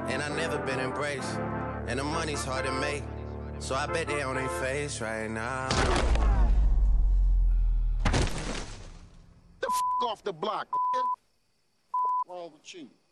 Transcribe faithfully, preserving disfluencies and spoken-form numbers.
and I never been embraced. And the money's hard to make, so I bet they on their face right now. The f*** off the block, nigga. What's wrong with you?